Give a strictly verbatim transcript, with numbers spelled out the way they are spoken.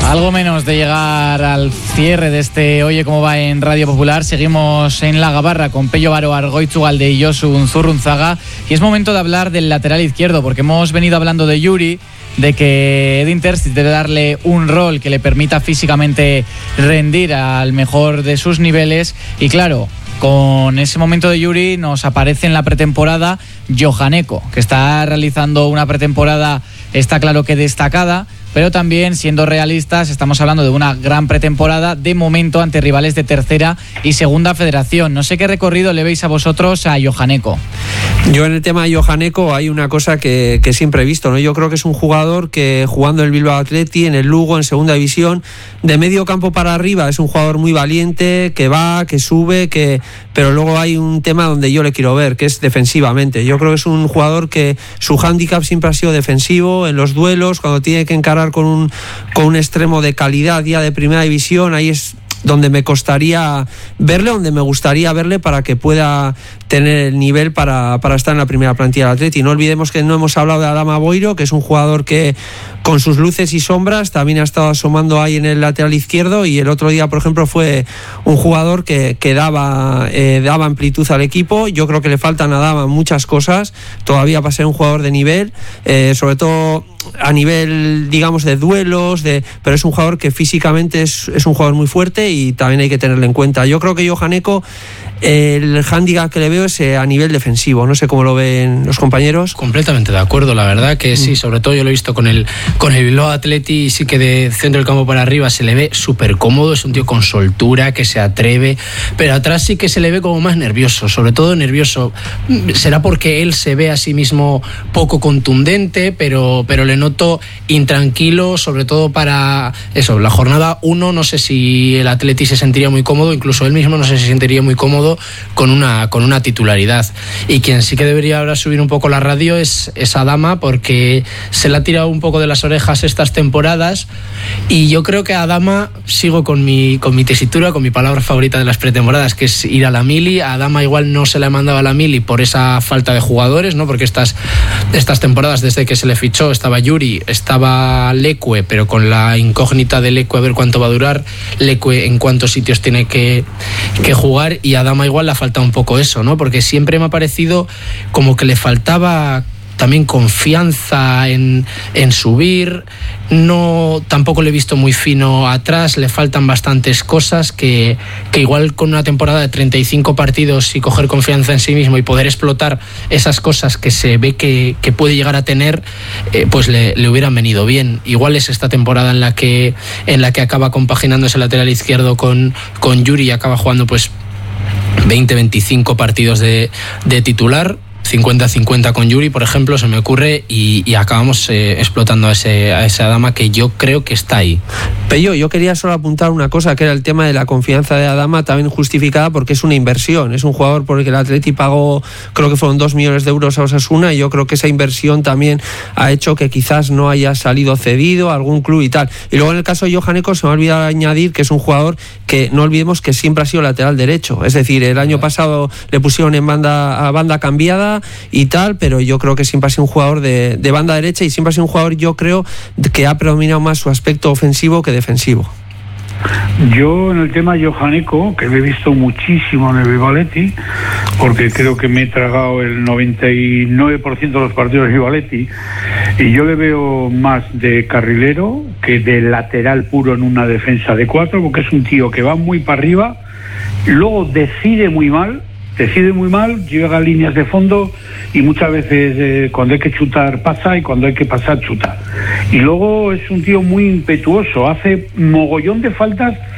Algo menos de llegar al cierre de este Oye Cómo Va en Radio Popular. Seguimos en la gabarra con Pello Baro, Argoitzu Galde y Josu Unzurrunzaga. Y es momento de hablar del lateral izquierdo, porque hemos venido hablando de Yuri, de que Edin Terzic debe darle un rol que le permita físicamente rendir al mejor de sus niveles. Y claro, con ese momento de Yuri nos aparece en la pretemporada Johan Eko, que está realizando una pretemporada, está claro que destacada, pero también, siendo realistas, estamos hablando de una gran pretemporada de momento ante rivales de tercera y segunda federación. No sé qué recorrido le veis a vosotros a Johan Eko. Yo en el tema de Johan Eko hay una cosa que, que siempre he visto, ¿no? Yo creo que es un jugador que, jugando en el Bilbao Athletic, en el Lugo, en segunda división, de medio campo para arriba, es un jugador muy valiente, que va, que sube, que pero luego hay un tema donde yo le quiero ver, que es defensivamente. Yo creo que es un jugador que su hándicap siempre ha sido defensivo, en los duelos, cuando tiene que encarar con un, con un extremo de calidad ya de primera división, ahí es donde me costaría verle, donde me gustaría verle para que pueda tener el nivel para, para estar en la primera plantilla del Atleti. No olvidemos que no hemos hablado de Adama Boiro, que es un jugador que con sus luces y sombras también ha estado asomando ahí en el lateral izquierdo, y el otro día, por ejemplo, fue un jugador que, que daba, eh, daba amplitud al equipo. Yo creo que le faltan a Adama muchas cosas todavía para ser un jugador de nivel, eh, sobre todo a nivel, digamos, de duelos, de, pero es un jugador que físicamente es, es un jugador muy fuerte y también hay que tenerlo en cuenta. Yo creo que Johan Eko, eh, el hándicap que le veo es eh, a nivel defensivo. No sé cómo lo ven los compañeros. Completamente de acuerdo, la verdad que sí, sobre todo yo lo he visto con el con el Bilbao Athletic, y sí que de centro del campo para arriba se le ve súper cómodo, es un tío con soltura, que se atreve, pero atrás sí que se le ve como más nervioso, sobre todo nervioso. Será porque él se ve a sí mismo poco contundente, pero, pero le noto intranquilo, sobre todo para eso, la jornada uno. No sé si el Athletic se sentiría muy cómodo, incluso él mismo no sé si se sentiría muy cómodo con una, con una titularidad. Y quien sí que debería ahora subir un poco la radio es, es Adama, porque se le ha tirado un poco de las orejas estas temporadas, y yo creo que a Adama, sigo con mi, con mi tesitura, con mi palabra favorita de las pretemporadas, que es ir a la mili. A Adama igual no se le ha mandado a la mili por esa falta de jugadores, ¿no? Porque estas, estas temporadas, desde que se le fichó, estaba Yuri, estaba Leque, pero con la incógnita de Leque a ver cuánto va a durar, Leque en cuántos sitios tiene que, que jugar, y a Adama igual le ha faltado un poco eso, ¿no? Porque siempre me ha parecido como que le faltaba también confianza en, en subir. No, tampoco le he visto muy fino atrás, le faltan bastantes cosas que, que igual con una temporada de treinta y cinco partidos y coger confianza en sí mismo y poder explotar esas cosas que se ve que, que puede llegar a tener, eh, pues le, le hubieran venido bien. Igual es esta temporada en la que, en la que acaba compaginando ese lateral izquierdo con, con Yuri y acaba jugando pues veinte veinticinco partidos de, de titular, cincuenta cincuenta con Yuri, por ejemplo, se me ocurre, y, y acabamos eh, explotando a ese, a esa Adama, que yo creo que está ahí. Pello, yo quería solo apuntar una cosa, que era el tema de la confianza de Adama, también justificada porque es una inversión. Es un jugador por el que el Atleti pagó, creo que fueron dos millones de euros a Osasuna, y yo creo que esa inversión también ha hecho que quizás no haya salido cedido a algún club y tal. Y luego en el caso de Johan Eko se me ha olvidado añadir que es un jugador que no olvidemos que siempre ha sido lateral derecho. Es decir, el año pasado le pusieron en banda a banda cambiada y tal, pero yo creo que siempre ha sido un jugador de, de banda derecha, y siempre ha sido un jugador, yo creo, que ha predominado más su aspecto ofensivo que defensivo. Yo en el tema Johan Eko, que me he visto muchísimo en el Bilbao Athletic, porque creo que me he tragado el noventa y nueve por ciento de los partidos del Bilbao Athletic, y yo le veo más de carrilero que de lateral puro en una defensa de cuatro, porque es un tío que va muy para arriba, luego decide muy mal, decide muy mal, llega a líneas de fondo, y muchas veces eh, cuando hay que chutar pasa, y cuando hay que pasar chuta. Y luego es un tío muy impetuoso, hace mogollón de faltas